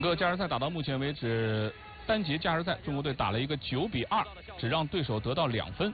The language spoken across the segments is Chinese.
个加时赛打到目前为止，单节加时赛，中国队打了一个9-2，只让对手得到2分。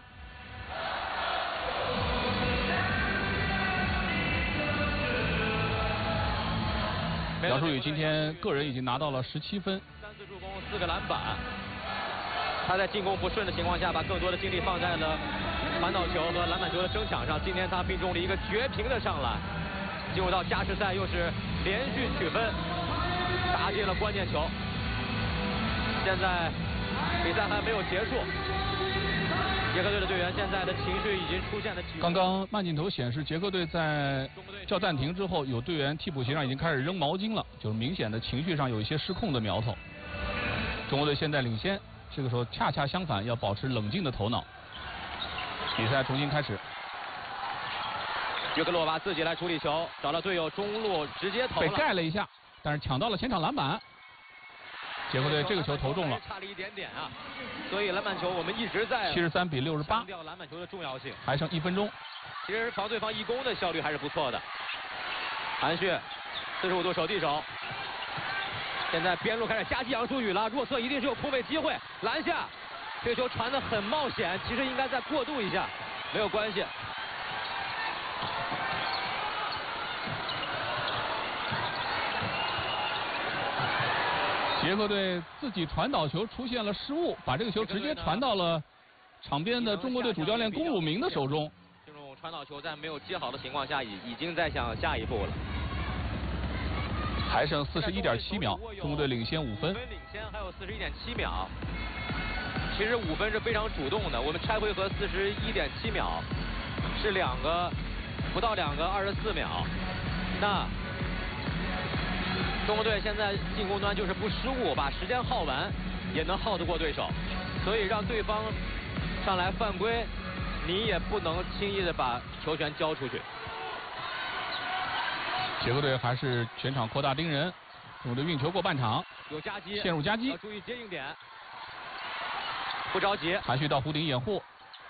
姚舒宇今天个人已经拿到了17分 ，3次助攻，4个篮板。他在进攻不顺的情况下，把更多的精力放在了传导球和篮板球的争抢上。今天他命中了一个绝平的上篮。进入到加时赛，又是连续取分，打进了关键球。现在比赛还没有结束，捷克队的队员现在的情绪已经出现了起伏。 刚刚慢镜头显示，捷克队在叫暂停之后，有队员替补席上已经开始扔毛巾了，就是明显的情绪上有一些失控的苗头。中国队现在领先，这个时候恰恰相反，要保持冷静的头脑。比赛重新开始。 约克洛娃自己来处理球，找到队友中路直接投了， 被盖了一下，但是抢到了前场篮板。捷克队这个球投中了， 差了一点点啊！所以篮板球我们一直在 73-68， 强调篮板球的重要性。 还剩1分钟， 其实防对方一攻的效率还是不错的。韩旭45度手递手，现在边路开始夹击杨舒宇了，弱侧一定是有空位机会，篮下这个球传得很冒险，其实应该再过渡一下，没有关系。 捷克队自己传导球出现了失误，把这个球直接传到了场边的中国队主教练龚汝明的手中。 这种传导球在没有接好的情况下，已经在想下一步了。 还剩41.7秒，中国队领先5分。 领先还有41.7秒。其实5分是非常主动的，我们拆回合41.7秒，是不到2个24秒。那中国队现在进攻端就是不失误，把时间耗完，也能耗得过对手。所以让对方上来犯规，你也不能轻易的把球权交出去。 捷克队还是全场扩大盯人，中国队运球过半场， 有夹击， 陷入夹击， 要注意接应点，不着急。 韩旭到弧顶掩护，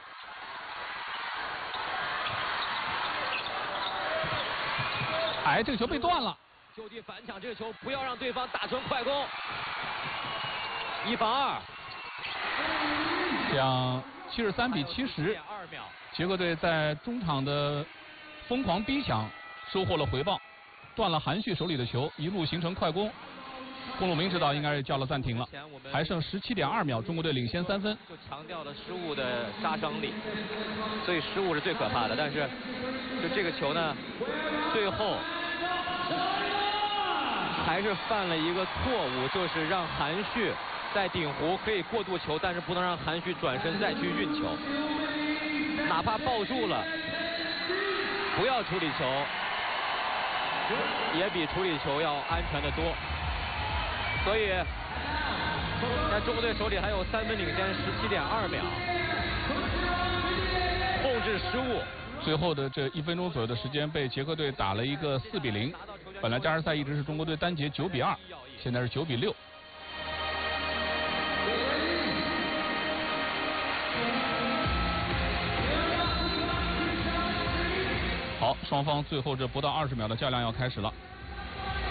这个球被断了。 就地反抢这个球，不要让对方打成快攻。1防2， 这样73-70。捷克队在中场的疯狂逼抢收获了回报，断了韩旭手里的球，一路形成快攻。龚汝明指导应该是叫了暂停了，还剩17.2秒，中国队领先3分。 就强调了失误的杀伤力，所以失误是最可怕的。但是就这个球呢，最后还是犯了一个错误，就是让韩旭在顶弧可以过渡球，但是不能让韩旭转身再去运球，哪怕抱住了，不要处理球，也比处理球要安全的多。所以在中国队手里还有3分领先17.2秒，控制失误。 最后的这1分钟左右的时间被捷克队打了一个4-0。本来加时赛一直是中国队单节9-2，现在是9-6。好，双方最后这不到20秒的较量要开始了。